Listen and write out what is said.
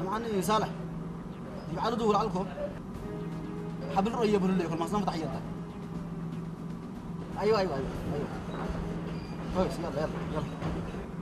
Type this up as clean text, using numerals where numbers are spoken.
معاني صالح يبعدوا دول عليكم حبل رؤية بنقول لكم ما صنف تحياتها أيوة كويس يلا